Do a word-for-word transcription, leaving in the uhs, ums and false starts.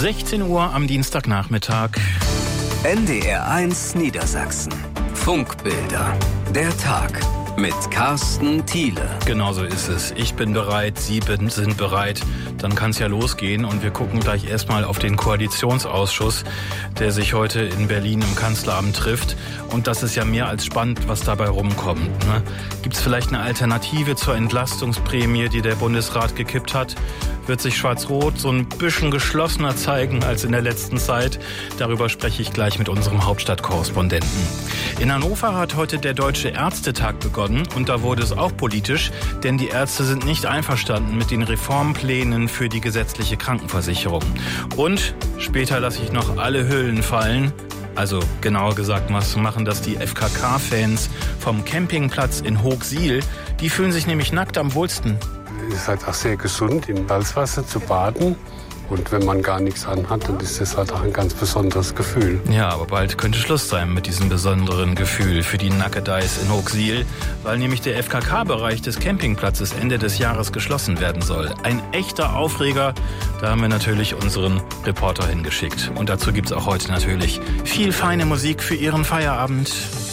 sechzehn Uhr am Dienstagnachmittag. N D R eins Niedersachsen. Funkbilder. Der Tag mit Carsten Thiele. Genauso ist es. Ich bin bereit, Sie sind bereit. Dann kann es ja losgehen. Und wir gucken gleich erstmal auf den Koalitionsausschuss, der sich heute in Berlin im Kanzleramt trifft. Und das ist ja mehr als spannend, was dabei rumkommt. Ne? Gibt es vielleicht eine Alternative zur Entlastungsprämie, die der Bundesrat gekippt hat? Wird sich Schwarz-Rot so ein bisschen geschlossener zeigen als in der letzten Zeit? Darüber spreche ich gleich mit unserem Hauptstadtkorrespondenten. In Hannover hat heute der Deutsche Ärztetag begonnen und da wurde es auch politisch, denn die Ärzte sind nicht einverstanden mit den Reformplänen für die gesetzliche Krankenversicherung. Und später lasse ich noch alle Hüllen fallen. Also genauer gesagt, was machen das die F K K-Fans vom Campingplatz in Hochsiel? Die fühlen sich nämlich nackt am wohlsten. Es ist halt auch sehr gesund, im Salzwasser zu baden. Und wenn man gar nichts anhat, dann ist das halt auch ein ganz besonderes Gefühl. Ja, aber bald könnte Schluss sein mit diesem besonderen Gefühl für die Nackedeis in Hochsiel, weil nämlich der F K K-Bereich des Campingplatzes Ende des Jahres geschlossen werden soll. Ein echter Aufreger. Da haben wir natürlich unseren Reporter hingeschickt. Und dazu gibt's auch heute natürlich viel feine Musik für Ihren Feierabend.